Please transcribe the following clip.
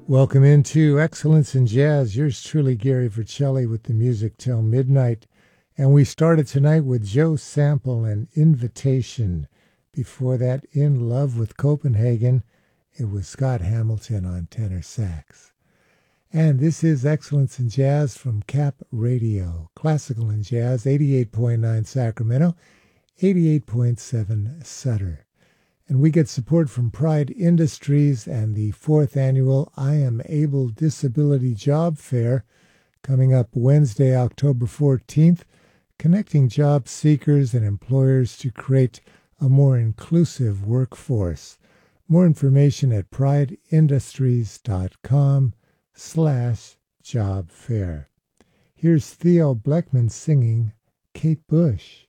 Welcome into Excellence in Jazz. Yours truly, Gary Vercelli, with the music till midnight. And we started tonight with Joe Sample and Invitation. Before that, In Love with Copenhagen, it was Scott Hamilton on tenor sax. And this is Excellence in Jazz from Cap Radio, classical and jazz, 88.9 Sacramento, 88.7 Sutter. And we get support from Pride Industries and the 4th annual I Am Able Disability Job Fair coming up Wednesday, October 14th, connecting job seekers and employers to create a more inclusive workforce. More information at prideindustries.com/job fair. Here's Theo Bleckman singing Kate Bush.